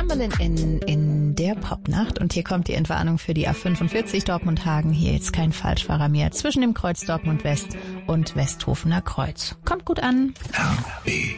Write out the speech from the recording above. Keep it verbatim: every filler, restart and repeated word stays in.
Feminine in, in der Popnacht. Und hier kommt die Entwarnung für die A fünfundvierzig Dortmund-Hagen. Hier jetzt kein Falschfahrer mehr zwischen dem Kreuz Dortmund West und Westhofener Kreuz. Kommt gut an. R B